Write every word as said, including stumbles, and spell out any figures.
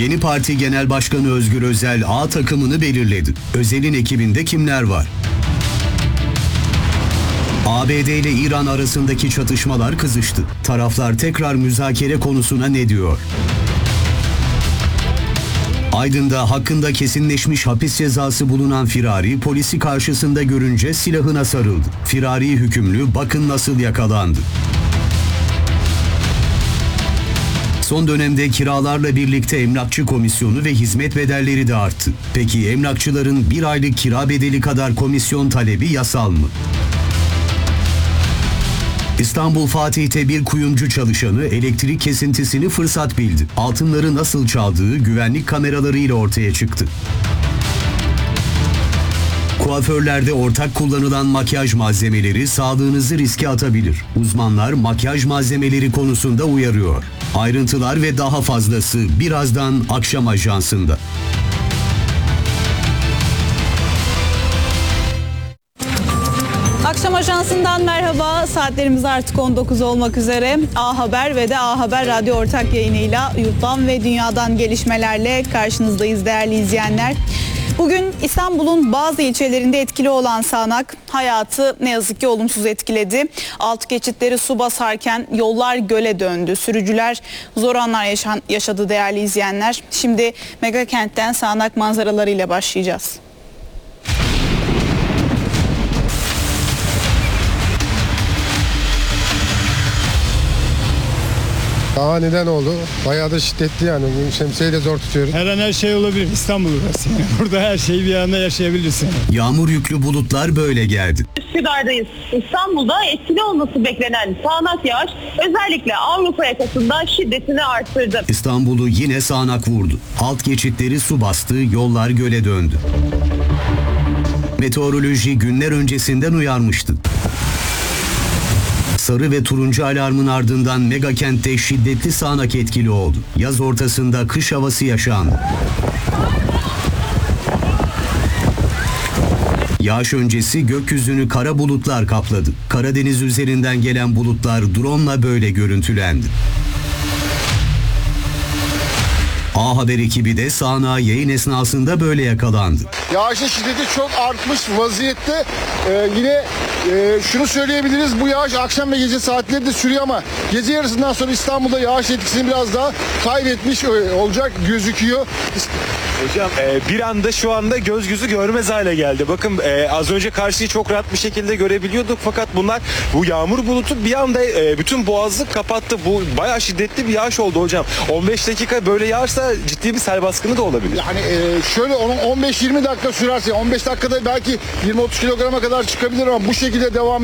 Yeni parti genel başkanı Özgür Özel A takımını belirledi. Özel'in ekibinde kimler var? A B D ile İran arasındaki çatışmalar kızıştı. Taraflar tekrar müzakere konusuna ne diyor? Aydın'da hakkında kesinleşmiş hapis cezası bulunan firari polisi karşısında görünce silahına sarıldı. Firari hükümlü bakın nasıl yakalandı. Son dönemde kiralarla birlikte emlakçı komisyonu ve hizmet bedelleri de arttı. Peki emlakçıların bir aylık kira bedeli kadar komisyon talebi yasal mı? İstanbul Fatih'te bir kuyumcu çalışanı elektrik kesintisini fırsat bildi. Altınları nasıl çaldığı güvenlik kameralarıyla ortaya çıktı. Kuaförlerde ortak kullanılan makyaj malzemeleri sağlığınızı riske atabilir. Uzmanlar makyaj malzemeleri konusunda uyarıyor. Ayrıntılar ve daha fazlası birazdan Akşam Ajansı'nda. Akşam Ajansı'ndan merhaba. Saatlerimiz artık on dokuz olmak üzere. A Haber ve de A Haber Radyo ortak yayınıyla yurttan ve dünyadan gelişmelerle karşınızdayız değerli izleyenler. Bugün İstanbul'un bazı ilçelerinde etkili olan sağanak hayatı ne yazık ki olumsuz etkiledi. Alt geçitleri su basarken yollar göle döndü. Sürücüler zor anlar yaşan, yaşadı değerli izleyenler. Şimdi mega kentten sağanak manzaralarıyla başlayacağız. Daha neden oldu? Bayağı da şiddetli yani. Şemsiyeyi de zor tutuyoruz. Her an her şey olabilir. İstanbul burası. Yani burada her şeyi bir anda yaşayabilirsin. Yağmur yüklü bulutlar böyle geldi. Üsküdar'dayız. İstanbul'da etkili olması beklenen sağanak yağış özellikle Avrupa yakasında şiddetini arttırdı. İstanbul'u yine sağanak vurdu. Alt geçitleri su bastı, yollar göle döndü. Meteoroloji günler öncesinden uyarmıştı. Sarı ve turuncu alarmın ardından mega kentte şiddetli sağanak etkili oldu. Yaz ortasında kış havası yaşandı. Yağış öncesi gökyüzünü kara bulutlar kapladı. Karadeniz üzerinden gelen bulutlar drone'la böyle görüntülendi. A Haber ekibi de sağanağı yayın esnasında böyle yakalandı. Yağışın şiddeti çok artmış vaziyette. Ee, yine e, şunu söyleyebiliriz. Bu yağış akşam ve gece saatleri de sürüyor ama gece yarısından sonra İstanbul'da yağış etkisini biraz daha kaybetmiş olacak gözüküyor. Hocam e, bir anda şu anda göz yüzü görmez hale geldi. Bakın e, az önce karşıyı çok rahat bir şekilde görebiliyorduk fakat bunlar bu yağmur bulutu bir anda e, bütün boğazı kapattı. Bu bayağı şiddetli bir yağış oldu hocam. on beş dakika böyle yağarsa ciddi bir sel baskını da olabilir. Yani e, şöyle on beş yirmi dakika sürerse on beş dakikada belki yirmi otuz kilograma kadar çıkabilir ama bu şekilde devam